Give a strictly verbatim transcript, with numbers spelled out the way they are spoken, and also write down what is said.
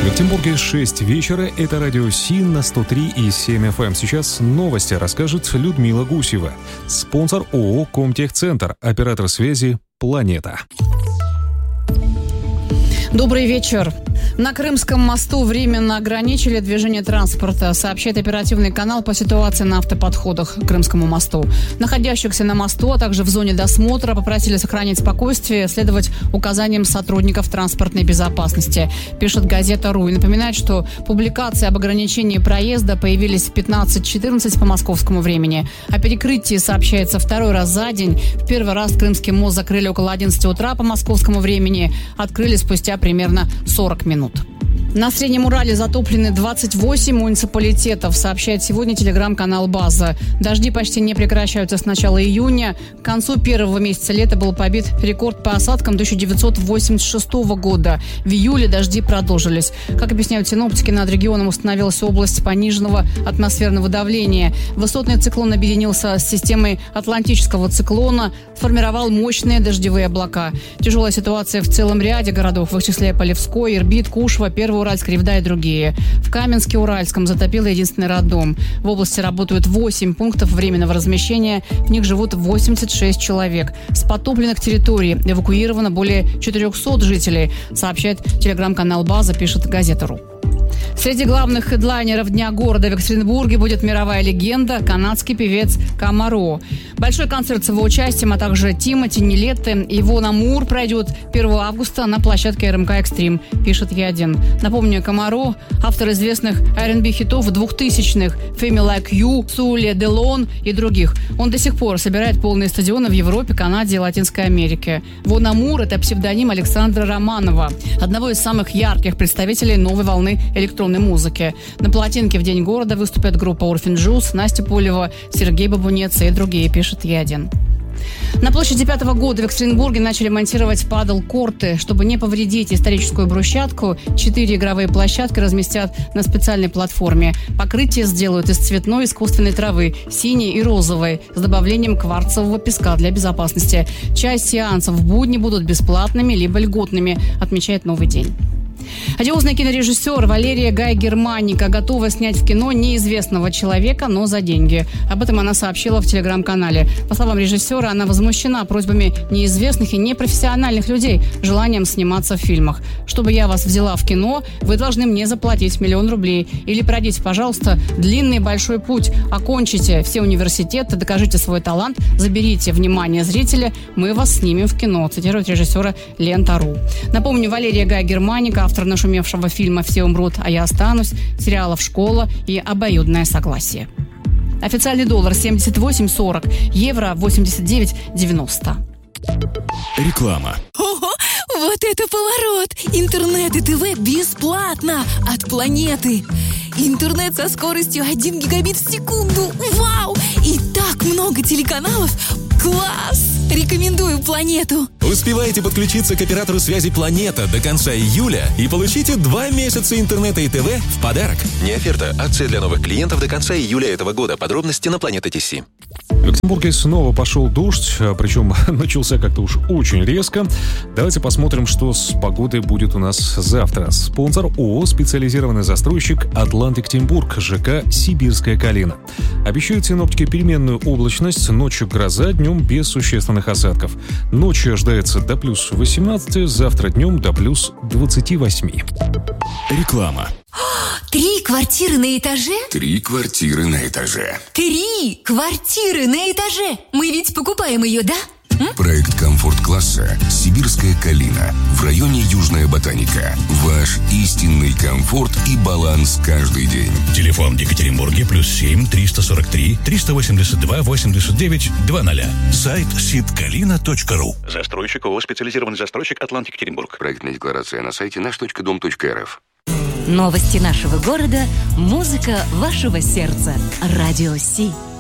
В Екатеринбурге шесть вечера. Это радио СИН на сто три и семь эф эм. Сейчас новости расскажет Людмила Гусева. Спонсор ООО «Комтехцентр», оператор связи «Планета». Добрый вечер. На Крымском мосту временно ограничили движение транспорта, сообщает оперативный канал по ситуации на автоподходах к Крымскому мосту. Находящихся на мосту, а также в зоне досмотра попросили сохранять спокойствие, следовать указаниям сотрудников транспортной безопасности, пишет газета «Ру». И напоминает, что публикации об ограничении проезда появились в пятнадцать четырнадцать по московскому времени. О перекрытии сообщается второй раз за день. В первый раз Крымский мост закрыли около одиннадцати утра по московскому времени, открыли спустя примерно сорок минут. На Среднем Урале затоплены двадцать восемь муниципалитетов, сообщает сегодня телеграм-канал «База». Дожди почти не прекращаются с начала июня. К концу первого месяца лета был побит рекорд по осадкам тысяча девятьсот восемьдесят шестого года. В июле дожди продолжились. Как объясняют синоптики, над регионом установилась область пониженного атмосферного давления. Высотный циклон объединился с системой атлантического циклона, сформировал мощные дождевые облака. Тяжелая ситуация в целом ряде городов, в их числе Полевской, Ирбит, Кушва, Первый Уральск, Ревда и другие. В Каменске-Уральском затопило единственный роддом. В области работают восемь пунктов временного размещения. В них живут восемьдесят шесть человек. С потопленных территорий эвакуировано более четырехсот жителей, сообщает телеграм-канал «База», пишет газета «Ру». Среди главных хедлайнеров Дня города в Екатеринбурге будет мировая легенда, канадский певец Камаро. Большой концерт с его участием, а также Тимати, Нилетто и Вона Мур пройдет первого августа на площадке эр эм ка Экстрим, пишет Е один. Напомню, Камаро – автор известных ар энд би хитов двухтысячных «Femi Like You», «Суле Делон» и других. Он до сих пор собирает полные стадионы в Европе, Канаде и Латинской Америке. Вона Мур – это псевдоним Александра Романова, одного из самых ярких представителей новой волны электронной музыки. На плотинке в День города выступят группа Orphan Juice, Настя Полева, Сергей Бабунец и другие, пишет Е один. На площади пятого года в Екатеринбурге начали монтировать падл-корты. Чтобы не повредить историческую брусчатку, четыре игровые площадки разместят на специальной платформе. Покрытие сделают из цветной искусственной травы, синей и розовой, с добавлением кварцевого песка для безопасности. Часть сеансов в будни будут бесплатными либо льготными, отмечает «Новый день». Одиозный кинорежиссер Валерия Гай Германика готова снять в кино неизвестного человека, но за деньги. Об этом она сообщила в телеграм-канале. По словам режиссера, она возмущена просьбами неизвестных и непрофессиональных людей желанием сниматься в фильмах. Чтобы я вас взяла в кино, вы должны мне заплатить миллион рублей. Или пройдите, пожалуйста, длинный большой путь, окончите все университеты, докажите свой талант, заберите внимание зрителя, мы вас снимем в кино, цитирует режиссера Лента.ру. Напомню, Валерия Гай Германика, автор нашумевшего фильма «Все умрут, а я останусь», сериалов «Школа» и «Обоюдное согласие». Официальный доллар семьдесят восемь сорок, евро восемьдесят девять девяносто. Реклама. Ого, вот это поворот! Интернет и ТВ бесплатно от Планеты. Интернет со скоростью один гигабит в секунду. Вау! И так много телеканалов. Класс! Рекомендую Планету. Успевайте подключиться к оператору связи «Планета» до конца июля и получите два месяца интернета и ТВ в подарок. Не оферта, акция для новых клиентов до конца июля этого года. Подробности на Планета точка ти си. В Екатеринбурге снова пошел дождь, причем начался как-то уж очень резко. Давайте посмотрим, что с погодой будет у нас завтра. Спонсор ООО «Специализированный застройщик Атлант Екатеринбург», ЖК «Сибирская Калина». Обещают синоптики переменную облачность, ночью гроза, днем без существенных осадков. Ночью ожидается до плюс восемнадцати, завтра днем до плюс двадцати восьми. Реклама. Три квартиры на этаже? Три квартиры на этаже. Три квартиры на этаже! Мы ведь покупаем ее, да? М? Проект комфорт-класса «Сибирская Калина» в районе Южная Ботаника. Ваш истинный комфорт и баланс каждый день. Телефон в Екатеринбурге плюс семь триста сорок три триста восемьдесят два восемьдесят девять двадцать. Сайт сибкалина точка ру. Застройщик ООО «Специализированный застройщик Атлант Екатеринбург». Проектная декларация на сайте наш точка дом точка эр эф. Новости нашего города, музыка вашего сердца. Радио Си.